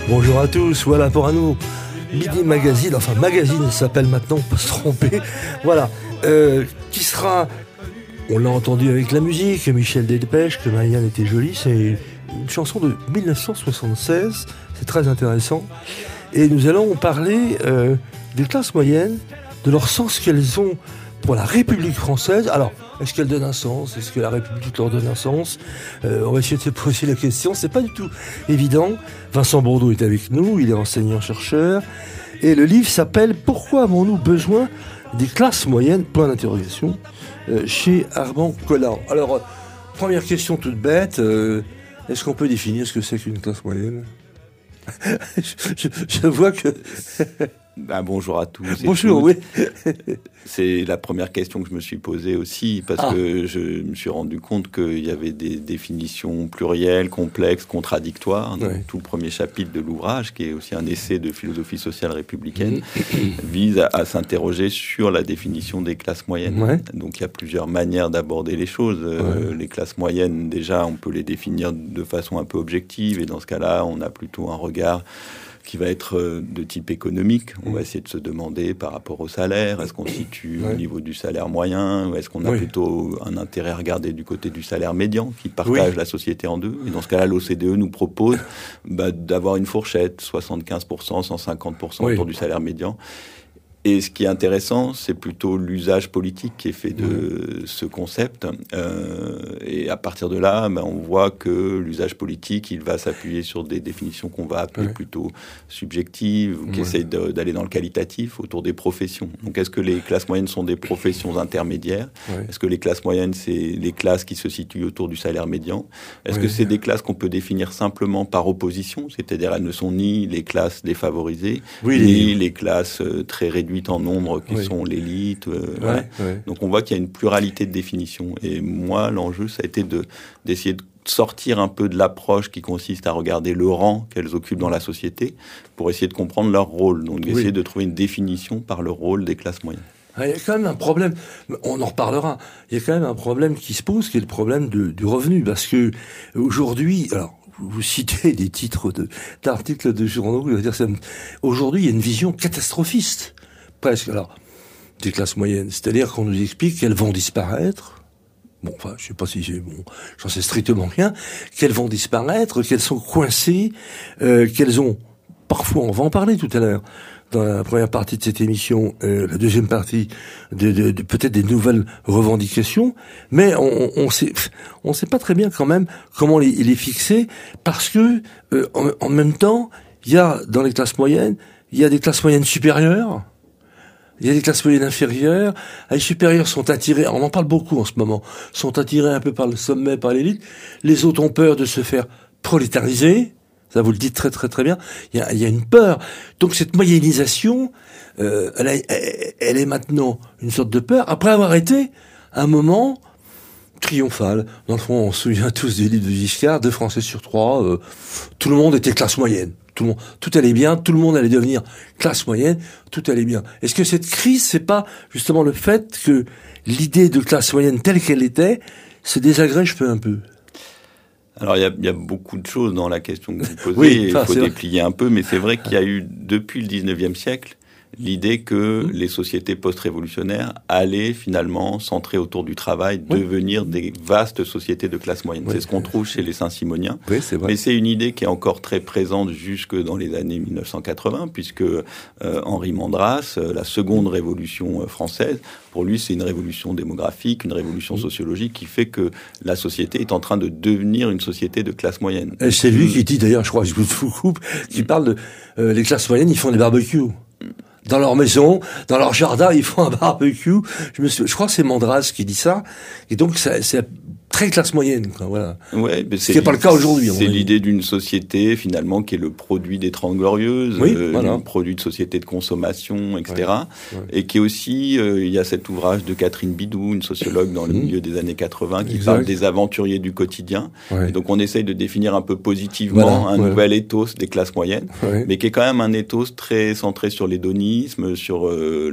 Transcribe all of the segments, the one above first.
Bonjour à tous, voilà pour un nouveau Midi Magazine, enfin magazine s'appelle maintenant, on peut se tromper, voilà, qui sera, on l'a entendu avec la musique, Michel Delpech, que Marianne était jolie, c'est une chanson de 1976, c'est très intéressant, et nous allons parler des classes moyennes, de leur sens qu'elles ont pour la République française. Alors, est-ce qu'elle donne un sens? Est-ce que la République leur donne un sens? On va essayer de se poser la question. C'est pas du tout évident. Vincent Bourdeau est avec nous. Il est enseignant-chercheur. Et le livre s'appelle « Pourquoi avons-nous besoin des classes moyennes ?» Point d'interrogation. Chez Armand Collat. Alors, première question toute bête. Est-ce qu'on peut définir ce que c'est qu'une classe moyenne? je vois que... Bonjour à tous. Bonjour, oui. C'est la première question que je me suis posée aussi, parce que je me suis rendu compte qu'il y avait des définitions plurielles, complexes, contradictoires. Donc, tout le premier chapitre de l'ouvrage, qui est aussi un essai de philosophie sociale républicaine, vise à s'interroger sur la définition des classes moyennes. Donc, il y a plusieurs manières d'aborder les choses. Les classes moyennes, déjà, on peut les définir de façon un peu objective, et dans ce cas-là, on a plutôt un regard qui va être de type économique. On va essayer de se demander par rapport au salaire, est-ce qu'on se situe au niveau du salaire moyen, ou est-ce qu'on a plutôt un intérêt à regarder du côté du salaire médian, qui partage la société en deux. Et dans ce cas-là, l'OCDE nous propose d'avoir une fourchette, 75%, 150% autour du salaire médian. Et ce qui est intéressant, c'est plutôt l'usage politique qui est fait de ce concept. Et à partir de là, on voit que l'usage politique, il va s'appuyer sur des définitions qu'on va appeler plutôt subjectives, ou qui essayent d'aller dans le qualitatif autour des professions. Donc, est-ce que les classes moyennes sont des professions intermédiaires? Est-ce que les classes moyennes, c'est les classes qui se situent autour du salaire médian? Est-ce que c'est des classes qu'on peut définir simplement par opposition? C'est-à-dire, elles ne sont ni les classes défavorisées, ni les classes très réduites en nombre qui sont l'élite. Donc on voit qu'il y a une pluralité de définitions. Et moi, l'enjeu, ça a été d'essayer de sortir un peu de l'approche qui consiste à regarder le rang qu'elles occupent dans la société pour essayer de comprendre leur rôle. Donc essayer de trouver une définition par le rôle des classes moyennes. Il y a quand même un problème, on en reparlera, il y a quand même un problème qui se pose, qui est le problème du revenu. Parce que aujourd'hui, alors, vous citez des titres d'articles de journaux, je veux dire, aujourd'hui, il y a une vision catastrophiste. Presque, alors, des classes moyennes. C'est-à-dire qu'on nous explique qu'elles vont disparaître. Bon, enfin, je sais pas si j'en sais strictement rien. Qu'elles vont disparaître, qu'elles sont coincées, qu'elles ont, parfois, on va en parler tout à l'heure, dans la première partie de cette émission, la deuxième partie de peut-être des nouvelles revendications, mais on sait pas très bien quand même comment les fixer, parce que, en même temps, il y a, dans les classes moyennes, il y a des classes moyennes supérieures, il y a des classes moyennes inférieures. Les supérieures sont attirées, on en parle beaucoup en ce moment, sont attirées un peu par le sommet, par l'élite. Les autres ont peur de se faire prolétariser. Ça, vous le dites très très très bien. Il y a une peur. Donc cette moyennisation, elle est maintenant une sorte de peur. Après avoir été un moment triomphal. Dans le fond, on se souvient tous des livres de Giscard, 2 Français sur 3, tout le monde était classe moyenne. Tout allait bien, tout le monde allait devenir classe moyenne, tout allait bien. Est-ce que cette crise, c'est pas justement le fait que l'idée de classe moyenne telle qu'elle était se désagrège peu un peu? Alors, il y a beaucoup de choses dans la question que vous posez, il faut déplier un peu, mais c'est vrai qu'il y a eu, depuis le 19e siècle, l'idée que les sociétés post-révolutionnaires allaient finalement centrer autour du travail, devenir des vastes sociétés de classe moyenne. C'est ce qu'on trouve chez les Saint-Simoniens. C'est vrai. Mais c'est une idée qui est encore très présente jusque dans les années 1980, puisque Henri Mandras, la seconde révolution française, pour lui, c'est une révolution démographique, une révolution sociologique qui fait que la société est en train de devenir une société de classe moyenne. Et c'est lui qui dit, d'ailleurs, je crois, je vous coupe, qui parle de les classes moyennes, ils font des barbecues. Dans leur maison, dans leur jardin, ils font un barbecue. Je crois que c'est Mandras qui dit ça. Et donc, c'est très classe moyenne, quoi, voilà. Ouais, mais ce qui n'est pas le cas aujourd'hui. C'est l'idée d'une société, finalement, qui est le produit des 30 Glorieuses, un produit de société de consommation, etc. Et qui est aussi, il y a cet ouvrage de Catherine Bidou, une sociologue dans le milieu des années 80, qui parle des aventuriers du quotidien. Et donc, on essaye de définir un peu positivement un nouvel ethos des classes moyennes, mais qui est quand même un ethos très centré sur l'hédonisme, sur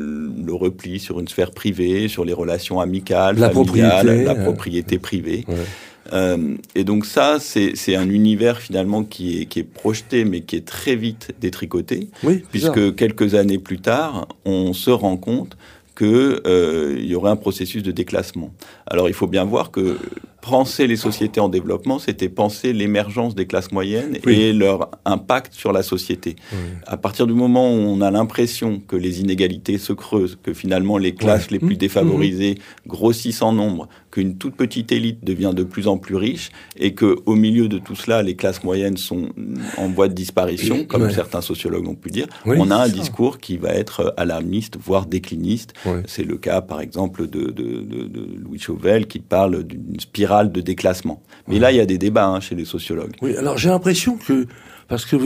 le repli, sur une sphère privée, sur les relations amicales, familiales, la propriété privée. Et donc ça, c'est un univers finalement qui est projeté, mais qui est très vite détricoté, puisque quelques années plus tard, on se rend compte qu'il y aurait un processus de déclassement. Alors il faut bien voir que penser les sociétés en développement, c'était penser l'émergence des classes moyennes et leur impact sur la société. À partir du moment où on a l'impression que les inégalités se creusent, que finalement les classes les plus défavorisées grossissent en nombre, qu'une toute petite élite devient de plus en plus riche et qu'au milieu de tout cela, les classes moyennes sont en voie de disparition, comme certains sociologues ont pu dire, on a un discours qui va être alarmiste, voire décliniste. C'est le cas, par exemple, de Louis Chauvel qui parle d'une spirale de déclassement. Mais là, il y a des débats chez les sociologues. Oui, alors j'ai l'impression que, parce que vous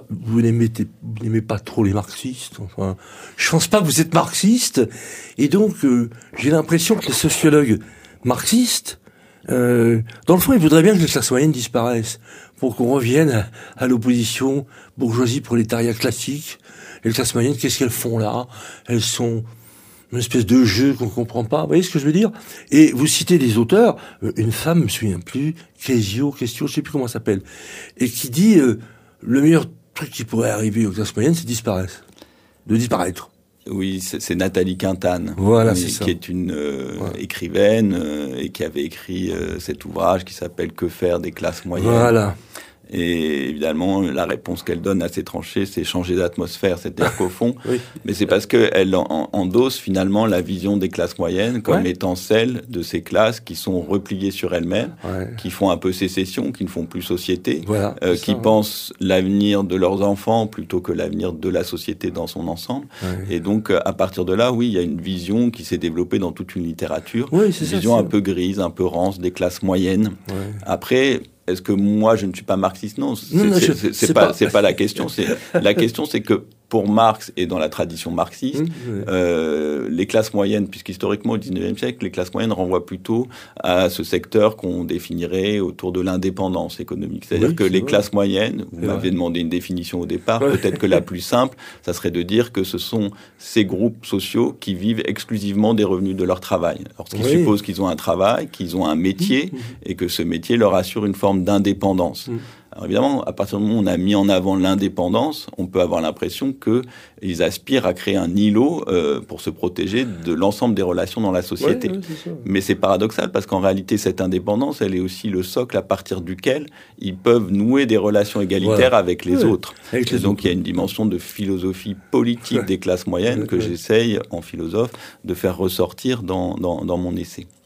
n'aimez pas trop les marxistes, enfin, je pense pas que vous êtes marxiste, et donc j'ai l'impression que les sociologues marxistes, dans le fond, ils voudraient bien que les classes moyennes disparaissent, pour qu'on revienne à l'opposition bourgeoisie-prolétariat classique. Les classes moyennes, qu'est-ce qu'elles font là? Elles sont une espèce de jeu qu'on comprend pas. Vous voyez ce que je veux dire? Et vous citez des auteurs, une femme, je me souviens plus, Question, je sais plus comment elle s'appelle, et qui dit, le meilleur truc qui pourrait arriver aux classes moyennes, c'est de disparaître. Oui, c'est Nathalie Quintane, voilà, c'est ça. Qui est une écrivaine et qui avait écrit cet ouvrage qui s'appelle « Que faire des classes moyennes ». Voilà. Et évidemment, la réponse qu'elle donne assez tranchée, c'est changer d'atmosphère. C'est-à-dire qu'au fond, mais c'est parce qu'elle endosse finalement la vision des classes moyennes comme étant celle de ces classes qui sont repliées sur elles-mêmes, qui font un peu sécession, qui ne font plus société, qui pensent l'avenir de leurs enfants plutôt que l'avenir de la société dans son ensemble. Et donc, à partir de là, il y a une vision qui s'est développée dans toute une littérature, une vision un peu grise, un peu rance des classes moyennes. Après, est-ce que moi je ne suis pas marxiste? Non, c'est pas la question. La question, c'est que pour Marx et dans la tradition marxiste, les classes moyennes, puisqu'historiquement au XIXe siècle, les classes moyennes renvoient plutôt à ce secteur qu'on définirait autour de l'indépendance économique. C'est-à-dire que les classes moyennes, vous m'aviez demandé une définition au départ, peut-être que la plus simple, ça serait de dire que ce sont ces groupes sociaux qui vivent exclusivement des revenus de leur travail. Alors, ce qui suppose qu'ils ont un travail, qu'ils ont un métier, et que ce métier leur assure une forme d'indépendance. Alors évidemment, à partir du moment où on a mis en avant l'indépendance, on peut avoir l'impression qu'ils aspirent à créer un îlot pour se protéger de l'ensemble des relations dans la société. Mais c'est paradoxal parce qu'en réalité, cette indépendance, elle est aussi le socle à partir duquel ils peuvent nouer des relations égalitaires avec les autres. Et donc il y a une dimension de philosophie politique des classes moyennes que j'essaye, en philosophe, de faire ressortir dans mon essai.